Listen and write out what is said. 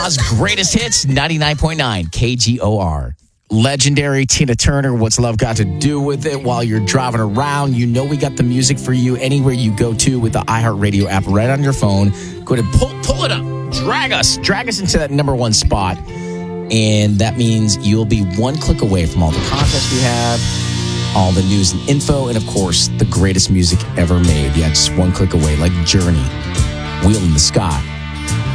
Omaha's greatest hits, 99.9 KGOR. Legendary Tina Turner, What's Love Got to Do With It? While you're driving around, you know we got the music for you anywhere you go to with the iHeartRadio app right on your phone. Go ahead and pull it up. Drag us into that number one spot. And that means you'll be one click away from all the contests we have, all the news and info, and of course, the greatest music ever made. Yeah, just one click away, like Journey, Wheel in the Sky.